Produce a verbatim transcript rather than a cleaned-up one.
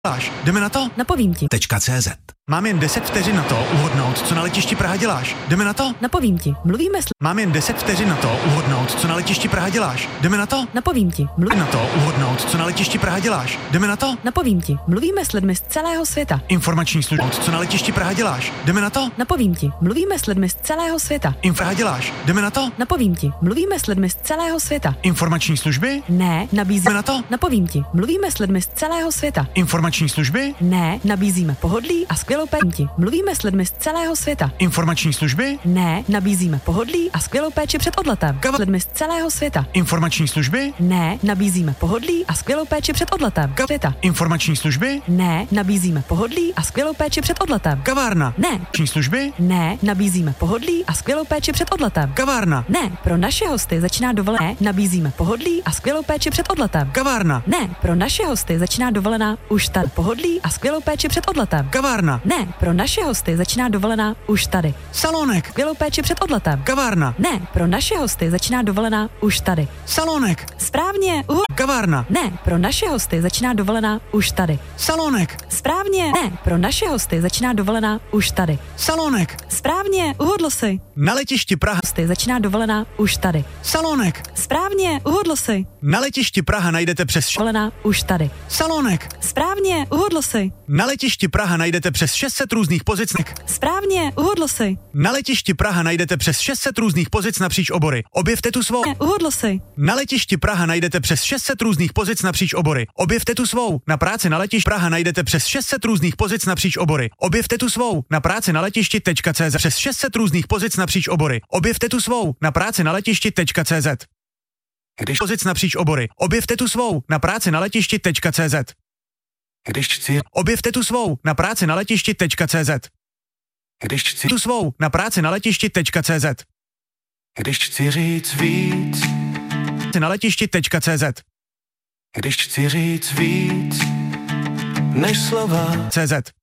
děláš? Jdeme na to? Napovím ti. .cz. Mám jen deset vteřin na to uhodnout, co na letišti Praha děláš. Jdeme na to? Napovím ti. Mluvíme s... Mám jen deset vteřin na to uhodnout, co na letišti Praha děláš. Jdeme na to? Napovím ti. Mluv... Na to uhodnout, co na letišti Praha děláš. Jdeme na to? Napovím ti. Mluvíme s lidmi z celého světa. Informační služba, co na letišti Praha děláš. Jdeme na to? Napovím ti. Mluvíme s lidmi z celého světa. Infra děláš. Jdeme na to? Napovím ti. Mluvíme s lidmi z celého světa. Informační služby? Ne, nabízíme... Jdeme na to? Napovím ti. Mluvíme s lidmi z celého světa. Informační služby? Ne, nabízíme pohodlí a skvělou péči. Mluvíme s lidmi z celého světa. Informační služby? Ne, nabízíme pohodlí a skvělou péči před odletem. Gava- S lidmi z celého světa. Informační služby? Ne, nabízíme pohodlí a skvělou péči před odletem. Ga- Světa. Informační služby? Ne, nabízíme pohodlí a skvělou péči před odletem. Kavárna? Ne. Informační služby? Ne, nabízíme pohodlí a skvělou péči před odletem. Kavárna? Ne, pro naše hosty začíná dovolená. Ne, nabízíme pohodlí a skvělou péči před odletem. Kavárna? Ne, pro naše hosty začíná dovolená už tady. Pohodlí a skvělou péči před odletem. Kavárna? Ne, pro naše hosty začíná dovolená už tady. Salonek? Skvělou péči před odletem. Kavárna? Ne, pro naše hosty začíná dovolená už tady. Salonek? Správně, uho... Kavárna? Ne, pro naše hosty začíná dovolená už tady. Salonek? Správně, ne, pro naše hosty začíná dovolená už tady. Salonek? Správně, uhodl si. Na letišti Praha? Hosty začíná dovolená už tady. Salonek? Správně, uhodl si. Na letišti Praha najdete přes... Dovolená už tady. Salonek? Správně, uhodl si. Na letišti Praha najdete přes šest set různých pozic. Správně, uhodl si. Na letišti Praha najdete přes šest set různých pozic napříč obory. Objevte tu svou. Ne, uhodl si. Na letišti Praha najdete přes šest set různých pozic napříč obory. Objevte tu svou. Na práci na letišti Praha najdete přes šest set různých pozic napříč obory. Objevte tu svou. Na práci na letišti.cz přes šest set různých pozic napříč obory. Objevte tu svou. Na práci na letišti.cz. Když pozic napříč obory. Objevte tu svou. Na práci na letišti.cz. Když chci. Objevte tu svou. Na práci na letišti.cz. Když chci tu svou. Na práci na letišti.cz. Když chci říct víc. Na letišti.cz. Když chci říct víc než slova. C Z.